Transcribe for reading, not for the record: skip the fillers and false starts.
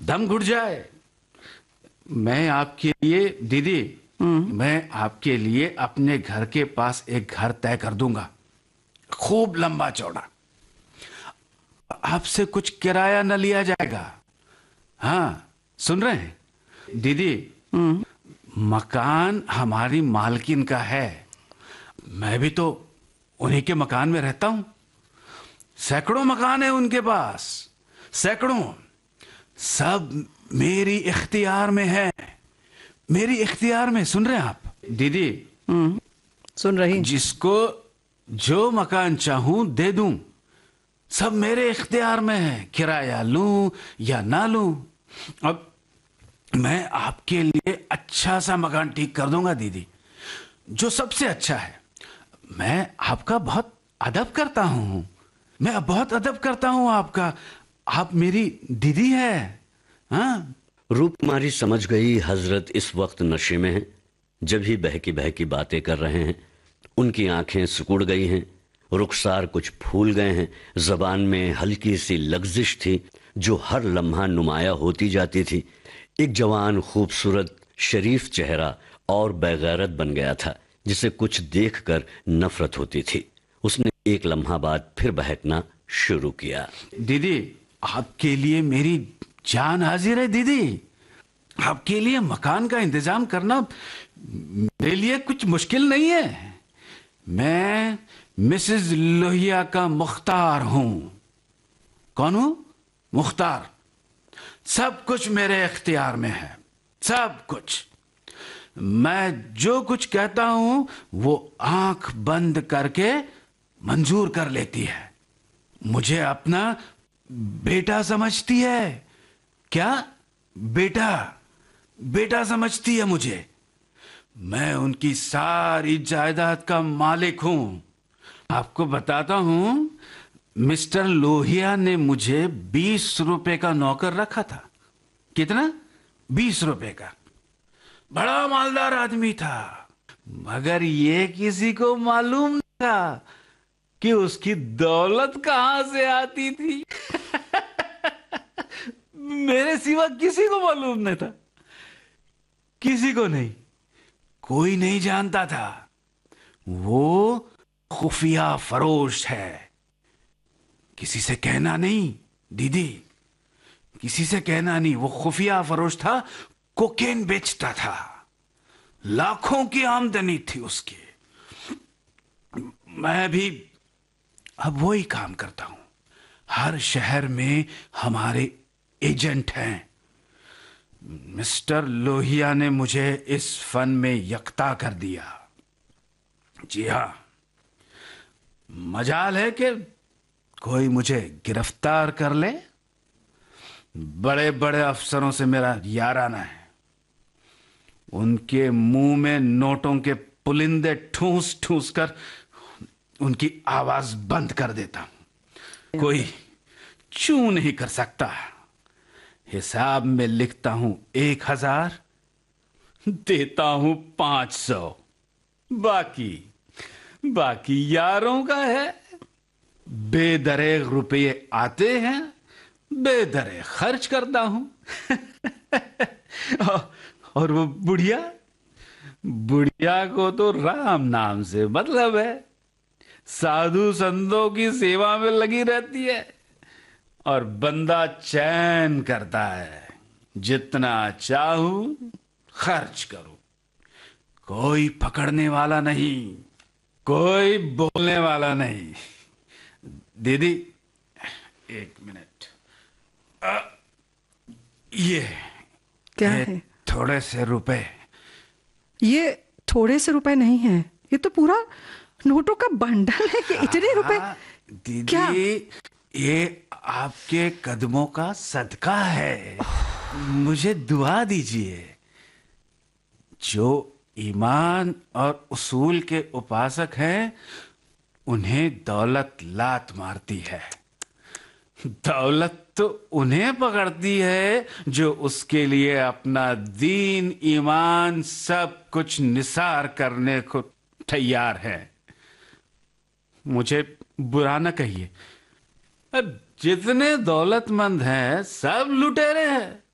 दम घुट जाए। मैं आपके लिए दीदी, मैं आपके लिए अपने घर के पास एक घर तय कर दूंगा, खूब लंबा चौड़ा। आपसे कुछ किराया न लिया जाएगा। हाँ, सुन रहे हैं दीदी? मकान हमारी मालकिन का है। मैं भी तो उन्हीं के मकान में रहता हूं। सैकड़ों मकान है उनके पास, सैकड़ों। सब मेरी इख्तियार में है, मेरी इख्तियार में। सुन रहे हैं आप दीदी? सुन रही। जिसको जो मकान चाहूं दे दूं, सब मेरे इख्तियार में है, किराया लूं या ना लूं। अब मैं आपके लिए अच्छा सा मकान ठीक कर दूंगा दीदी, जो सबसे अच्छा है। मैं आपका बहुत अदब करता हूं, मैं बहुत अदब करता हूं आपका। आप मेरी दीदी है। हाँ। रूपकुमारी समझ गई हजरत इस वक्त नशे में हैं, जब ही बहकी बहकी बातें कर रहे हैं। उनकी आंखें सिकुड़ गई हैं, रुखसार कुछ फूल गए हैं, जबान में हल्की सी लग्जिश थी जो हर लम्हा नुमाया होती जाती थी। एक जवान खूबसूरत शरीफ चेहरा और बेगैरत बन गया था, जिसे कुछ देखकर नफरत होती थी। उसने एक लम्हा बाद फिर बहकना शुरू किया। दीदी, आपके लिए मेरी जान हाजिर है दीदी। आपके लिए मकान का इंतजाम करना मेरे लिए कुछ मुश्किल नहीं है। मैं मिसेस लोहिया का मुख्तार हूं। कौन हूं? मुख्तार। सब कुछ मेरे इख्तियार में है, सब कुछ। मैं जो कुछ कहता हूं वो आंख बंद करके मंजूर कर लेती है। मुझे अपना बेटा समझती है। क्या? बेटा, बेटा समझती है मुझे। मैं उनकी सारी जायदाद का मालिक हूं। आपको बताता हूं, मिस्टर लोहिया ने मुझे 20 रुपए का नौकर रखा था। कितना? 20 रुपए का। बड़ा मालदार आदमी था, मगर ये किसी को मालूम नहीं था कि उसकी दौलत कहां से आती थी। मेरे सिवा किसी को मालूम नहीं था, किसी को नहीं। कोई नहीं जानता था। वो खुफिया फरोश है। किसी से कहना नहीं दीदी, किसी से कहना नहीं। वो खुफिया फरोश था, कोकेन बेचता था। लाखों की आमदनी थी उसकी। मैं भी अब वही काम करता हूं। हर शहर में हमारे एजेंट हैं। मिस्टर लोहिया ने मुझे इस फन में यकता कर दिया। जी हां, मजाल है कि कोई मुझे गिरफ्तार कर ले। बड़े बड़े अफसरों से मेरा याराना है। उनके मुंह में नोटों के पुलिंदे ठूस ठूस कर उनकी आवाज बंद कर देता हूं। कोई चू नहीं कर सकता। हिसाब में लिखता हूं 1000, देता हूं 500। बाकी बाकी यारों का है। बेदरेग रुपये आते हैं, बेदरेग खर्च करता हूं। और वो बुढ़िया, बुढ़िया को तो राम नाम से मतलब है। साधु संतों की सेवा में लगी रहती है और बंदा चैन करता है। जितना चाहूं खर्च करूं, कोई पकड़ने वाला नहीं, कोई बोलने वाला नहीं। दीदी, एक मिनट। ये क्या ये है? थोड़े से रुपए। ये थोड़े से रुपए नहीं है, ये तो पूरा नोटों का बंडल है। ये इतने रुपए? दीदी, क्या? ये आपके कदमों का सदका है। मुझे दुआ दीजिए। जो ईमान और उसूल के उपासक हैं, उन्हें दौलत लात मारती है। दौलत तो उन्हें पकड़ती है जो उसके लिए अपना दीन ईमान सब कुछ निसार करने को तैयार है। मुझे बुरा न कहिए, अब जितने दौलतमंद हैं सब लुटेरे हैं।